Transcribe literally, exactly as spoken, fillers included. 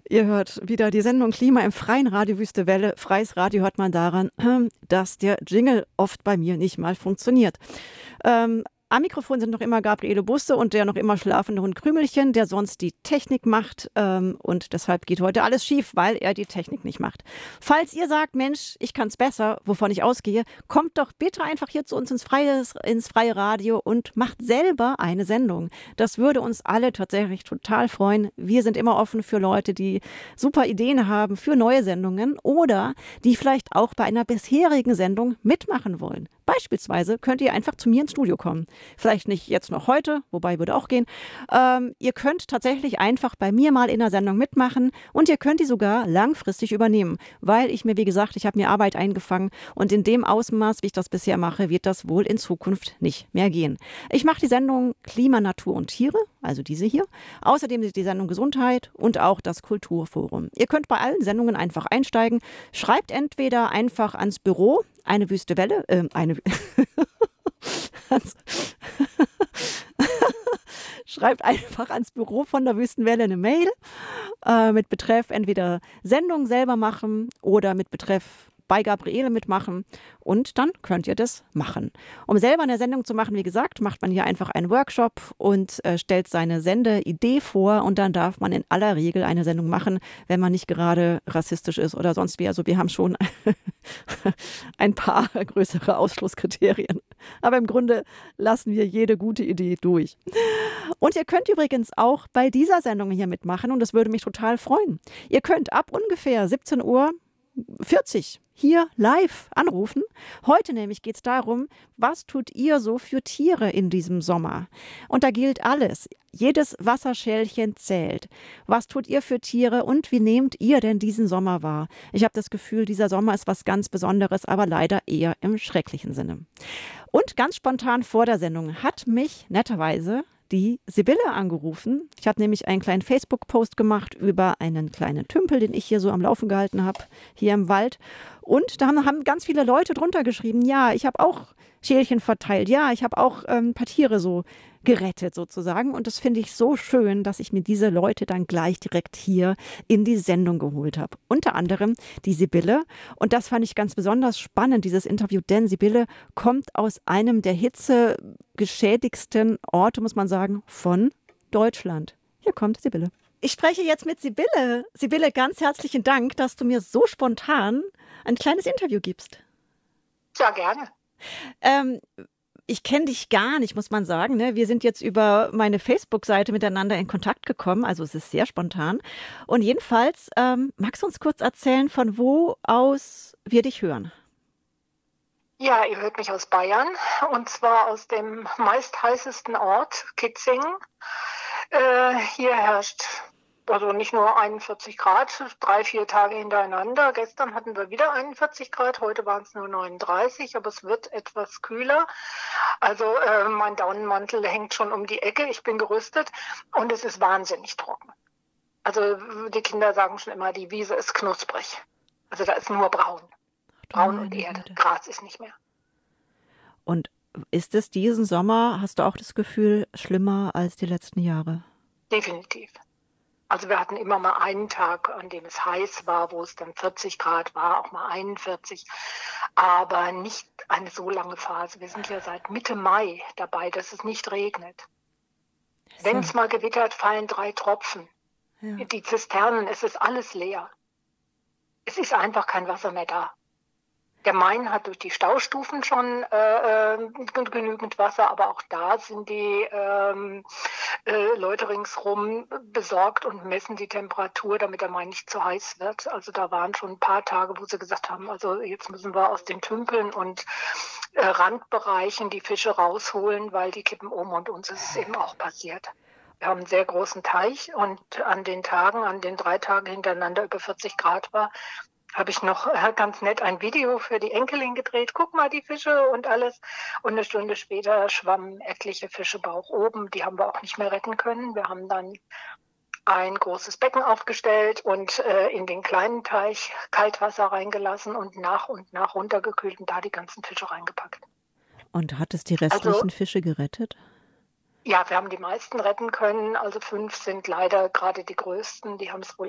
Ihr hört wieder die Sendung Klima im freien Radio Wüste Welle. Freies Radio hört man daran, dass der Jingle oft bei mir nicht mal funktioniert. Ähm, Am Mikrofon sind noch immer Gabriele Busse und der noch immer schlafende Hund Krümelchen, der sonst die Technik macht. Ähm, und deshalb geht heute alles schief, weil er die Technik nicht macht. Falls ihr sagt, Mensch, ich kann es besser, wovon ich ausgehe, kommt doch bitte einfach hier zu uns ins freie, ins freie Radio und macht selber eine Sendung. Das würde uns alle tatsächlich total freuen. Wir sind immer offen für Leute, die super Ideen haben für neue Sendungen oder die vielleicht auch bei einer bisherigen Sendung mitmachen wollen. Beispielsweise könnt ihr einfach zu mir ins Studio kommen. Vielleicht nicht jetzt noch heute, wobei würde auch gehen. Ähm, ihr könnt tatsächlich einfach bei mir mal in der Sendung mitmachen und ihr könnt die sogar langfristig übernehmen, weil ich mir, wie gesagt, ich habe mir Arbeit eingefangen und in dem Ausmaß, wie ich das bisher mache, wird das wohl in Zukunft nicht mehr gehen. Ich mache die Sendung Klima, Natur und Tiere, also diese hier. Außerdem die Sendung Gesundheit und auch das Kulturforum. Ihr könnt bei allen Sendungen einfach einsteigen. Schreibt entweder einfach ans Büro, eine Wüste Welle, äh, eine Schreibt einfach ans Büro von der Wüstenwelle eine Mail äh, mit Betreff entweder Sendung selber machen oder mit Betreff bei Gabriele mitmachen und dann könnt ihr das machen. Um selber eine Sendung zu machen, wie gesagt, macht man hier einfach einen Workshop und äh, stellt seine Sendeidee vor und dann darf man in aller Regel eine Sendung machen, wenn man nicht gerade rassistisch ist oder sonst wie. Also wir haben schon ein paar größere Ausschlusskriterien. Aber im Grunde lassen wir jede gute Idee durch. Und ihr könnt übrigens auch bei dieser Sendung hier mitmachen und das würde mich total freuen. Ihr könnt ab ungefähr siebzehn Uhr vierzig hier live anrufen. Heute nämlich geht es darum, was tut ihr so für Tiere in diesem Sommer? Und da gilt alles. Jedes Wasserschälchen zählt. Was tut ihr für Tiere und wie nehmt ihr denn diesen Sommer wahr? Ich habe das Gefühl, dieser Sommer ist was ganz Besonderes, aber leider eher im schrecklichen Sinne. Und ganz spontan vor der Sendung hat mich netterweise die Sibylle angerufen. Ich habe nämlich einen kleinen Facebook-Post gemacht über einen kleinen Tümpel, den ich hier so am Laufen gehalten habe, hier im Wald. Und da haben, haben ganz viele Leute drunter geschrieben, ja, ich habe auch Schälchen verteilt, ja, ich habe auch ähm, ein paar Tiere so gerettet sozusagen. Und das finde ich so schön, dass ich mir diese Leute dann gleich direkt hier in die Sendung geholt habe. Unter anderem die Sibylle. Und das fand ich ganz besonders spannend, dieses Interview, denn Sibylle kommt aus einem der hitzegeschädigsten Orte, muss man sagen, von Deutschland. Hier kommt Sibylle. Ich spreche jetzt mit Sibylle. Sibylle, ganz herzlichen Dank, dass du mir so spontan ein kleines Interview gibst. Ja, gerne. Ähm, Ich kenne dich gar nicht, muss man sagen. Ne? Wir sind jetzt über meine Facebook-Seite miteinander in Kontakt gekommen. Also es ist sehr spontan. Und jedenfalls, ähm, magst du uns kurz erzählen, von wo aus wir dich hören? Ja, ihr hört mich aus Bayern. Und zwar aus dem meist heißesten Ort, Kitzingen. Äh, hier herrscht also nicht nur einundvierzig Grad, drei, vier Tage hintereinander. Gestern hatten wir wieder einundvierzig Grad, heute waren es nur neununddreißig, aber es wird etwas kühler. Also äh, mein Daunenmantel hängt schon um die Ecke, ich bin gerüstet und es ist wahnsinnig trocken. Also die Kinder sagen schon immer, die Wiese ist knusprig. Also da ist nur braun. Braun und Erde, Gras ist nicht mehr. Und ist es diesen Sommer, hast du auch das Gefühl, schlimmer als die letzten Jahre? Definitiv. Also wir hatten immer mal einen Tag, an dem es heiß war, wo es dann vierzig Grad war, auch mal einundvierzig, aber nicht eine so lange Phase. Wir sind ja seit Mitte Mai dabei, dass es nicht regnet. So. Wenn es mal gewittert, fallen drei Tropfen. Ja. Die Zisternen, es ist alles leer. Es ist einfach kein Wasser mehr da. Der Main hat durch die Staustufen schon äh, genügend Wasser, aber auch da sind die ähm, äh, Leute ringsrum besorgt und messen die Temperatur, damit der Main nicht zu heiß wird. Also da waren schon ein paar Tage, wo sie gesagt haben, also jetzt müssen wir aus den Tümpeln und äh, Randbereichen die Fische rausholen, weil die kippen um, und uns ist es eben auch passiert. Wir haben einen sehr großen Teich und an den Tagen, an den drei Tagen hintereinander über vierzig Grad war, habe ich noch ganz nett ein Video für die Enkelin gedreht. Guck mal, die Fische und alles. Und eine Stunde später schwammen etliche Fische Bauch oben. Die haben wir auch nicht mehr retten können. Wir haben dann ein großes Becken aufgestellt und äh, in den kleinen Teich Kaltwasser reingelassen und nach und nach runtergekühlt und da die ganzen Fische reingepackt. Und hat es die restlichen also, Fische gerettet? Ja, wir haben die meisten retten können. Also fünf sind leider gerade die größten. Die haben es wohl